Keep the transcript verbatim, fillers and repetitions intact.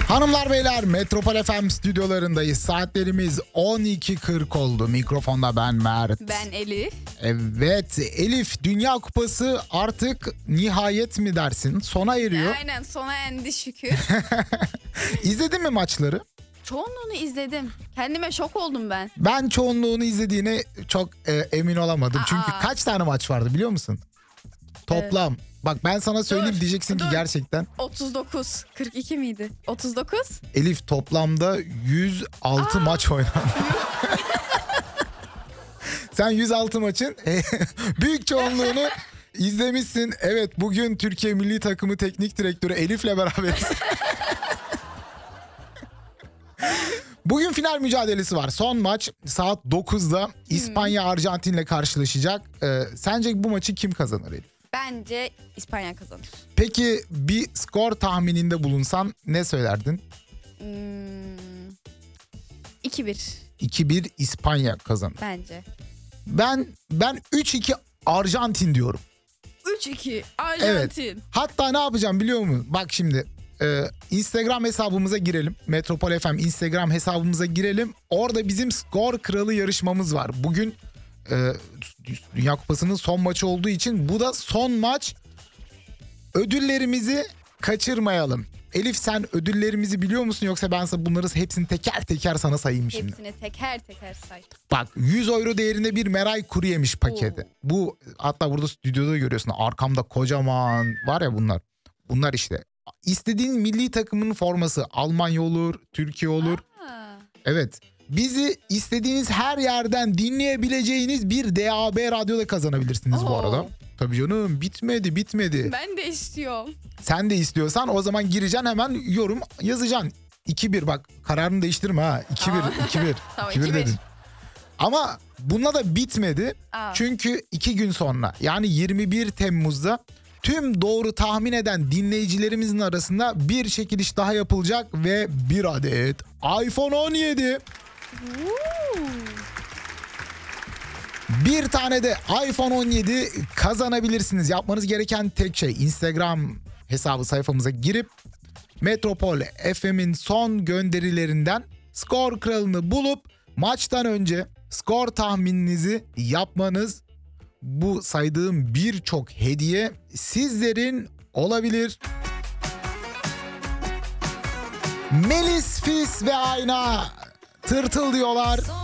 Hanımlar beyler, Metropol F M stüdyolarındayız. Saatlerimiz on iki kırk oldu. Mikrofonda ben Mert. Ben Elif. Evet Elif, Dünya Kupası artık nihayet mi dersin? Sona eriyor. Aynen, sona endi şükür. İzledin mi maçları? Çoğunluğunu izledim. Kendime şok oldum ben. Ben çoğunluğunu izlediğine çok e, emin olamadım. Aa. Çünkü kaç tane maç vardı biliyor musun? Toplam. Evet. Bak ben sana söyleyeyim, Dur, diyeceksin ki dur. gerçekten. otuz dokuz. kırk iki miydi? otuz dokuz? Elif, toplamda yüz altı Aa. maç oynandı. Sen yüz altı maçın büyük çoğunluğunu izlemişsin. Evet, bugün Türkiye Milli Takımı Teknik Direktörü Elif'le beraberiz. Bugün final mücadelesi var. Son maç saat dokuzda İspanya Arjantin'le karşılaşacak. Ee, sence bu maçı kim kazanır Elif? Bence İspanya kazanır. Peki bir skor tahmininde bulunsan ne söylerdin? Hmm, iki bir. iki bir İspanya kazanır. Bence. Ben ben üç iki Arjantin diyorum. üç iki Arjantin. Evet. Hatta ne yapacağım biliyor musun? Bak şimdi e, Instagram hesabımıza girelim. Metropol F M Instagram hesabımıza girelim. Orada bizim skor kralı yarışmamız var. Bugün e, Dünya Kupası'nın son maçı olduğu için bu da son maç. Ödüllerimizi kaçırmayalım. Elif, sen ödüllerimizi biliyor musun, yoksa ben sana bunları hepsini teker teker sana sayayım şimdi. Hepsini teker teker say. Bak, yüz euro değerinde bir Meray kuru yemiş paketi. Oo. Bu hatta burada stüdyoda görüyorsun, arkamda kocaman var ya bunlar. Bunlar işte. İstediğin milli takımın forması, Almanya olur, Türkiye olur. Aa. Evet. Bizi istediğiniz her yerden dinleyebileceğiniz bir D A B radyoda kazanabilirsiniz. Oo. Bu arada. Tabii canım, bitmedi bitmedi. Ben de istiyorum. Sen de istiyorsan o zaman gireceksin, hemen yorum yazacaksın. iki bir, bak kararını değiştirme ha. iki bir iki bir. Tamam, iki bir dedin. Ama bununla da bitmedi. Aa. Çünkü iki gün sonra, yani yirmi bir Temmuz'da tüm doğru tahmin eden dinleyicilerimizin arasında bir çekiliş daha yapılacak ve bir adet iPhone on yedi. Woo. Bir tane de iPhone on yedi kazanabilirsiniz. Yapmanız gereken tek şey, Instagram hesabı sayfamıza girip Metropol F M'in son gönderilerinden skor kralını bulup maçtan önce skor tahmininizi yapmanız. Bu saydığım birçok hediye sizlerin olabilir. Melis, Fis ve Ayna tırtıl diyorlar.